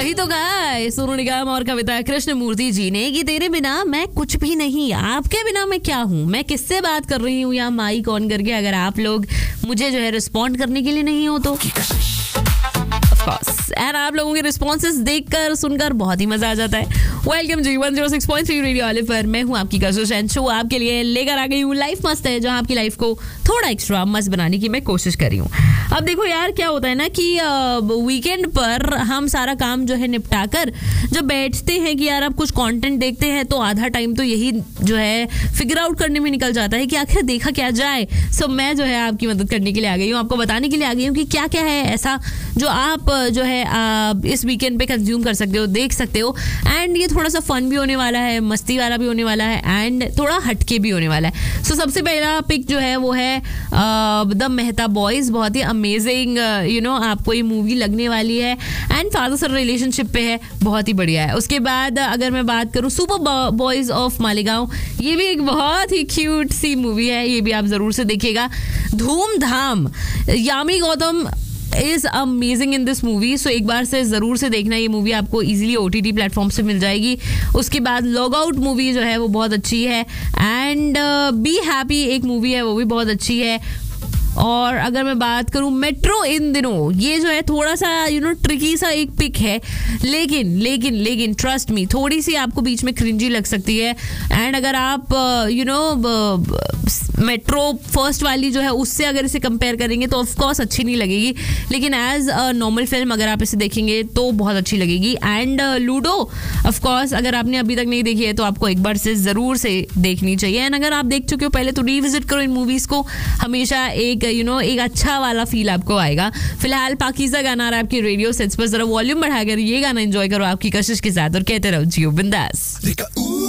सही तो कहा है सोनू निगम और कविता कृष्णमूर्ति जी ने कि तेरे बिना मैं कुछ भी नहीं, आपके बिना मैं क्या हूँ, मैं किससे बात कर रही हूँ यहाँ माइक ऑन करके, अगर आप लोग मुझे जो है रिस्पॉन्ड करने के लिए नहीं हो तो एंड आप लोगों के रिस्पॉन्सेस देखकर सुनकर बहुत ही मजा आ जाता है। वेलकम जी 106.3 रेडियो ऑलिव पर मैं हूँ आपकी कशिश एंड शो आपके लिए लेकर आ गई हूँ लाइफ मस्त है, जहाँ आपकी लाइफ को थोड़ा एक्स्ट्रा मस्त बनाने की मैं कोशिश कर रही हूँ। अब देखो यार क्या होता है ना कि वीकेंड पर हम सारा काम जो है निपटा कर जब बैठते हैं कि यार अब कुछ कंटेंट देखते हैं तो आधा टाइम तो यही जो है फिगर आउट करने में निकल जाता है कि आखिर देखा क्या जाए। सो मैं जो है आपकी मदद करने के लिए आ गई हूँ, आपको बताने के लिए आ गई हूँ कि क्या क्या है ऐसा जो आप जो है इस वीकेंड पे कंज्यूम कर सकते हो, देख सकते हो। एंड ये थोड़ा सा फन भी होने वाला है, मस्ती वाला भी होने वाला है एंड थोड़ा हटके भी होने वाला है। सो सबसे पहला पिक जो है वो है द मेहता बॉयज। बहुत ही अमेजिंग आपको ये मूवी लगने वाली है एंड फादर सन रिलेशनशिप पे है, बहुत ही बढ़िया है। उसके बाद अगर मैं बात करूँ सुपर बॉयज ऑफ मालेगांव, ये भी एक बहुत ही क्यूट सी मूवी है, ये भी आप जरूर से देखिएगा। धूमधाम, Yami Gautam is amazing in this movie, सो एक बार से ज़रूर से देखना, ये मूवी आपको इजीली OTT प्लेटफॉर्म से मिल जाएगी। उसके बाद लॉग आउट मूवी जो है वो बहुत अच्छी है एंड बी हैप्पी एक मूवी है वो भी बहुत अच्छी है। और अगर मैं बात करूं मेट्रो इन दिनों, ये जो है थोड़ा सा ट्रिकी सा एक पिक है, लेकिन लेकिन लेकिन ट्रस्ट मी थोड़ी सी आपको बीच में क्रिंजी लग सकती है। एंड अगर आप मेट्रो फर्स्ट वाली जो है उससे अगर इसे कंपेयर करेंगे तो ऑफ कोर्स अच्छी नहीं लगेगी, लेकिन एज अ नॉर्मल फिल्म अगर आप इसे देखेंगे तो बहुत अच्छी लगेगी। एंड लूडो ऑफ कोर्स अगर आपने अभी तक नहीं देखी है तो आपको एक बार से ज़रूर से देखनी चाहिए। एंड अगर आप देख चुके हो पहले तो रिविजिट करो इन मूवीज़ को, हमेशा एक एक अच्छा वाला फील आपको आएगा। फिलहाल पाकीज़ा गाना आ रहा है आपकी रेडियो सेट्स पर, जरा वॉल्यूम बढ़ाकर ये गाना एंजॉय करो आपकी कशिश के साथ और कहते रहो जियो बिंदास।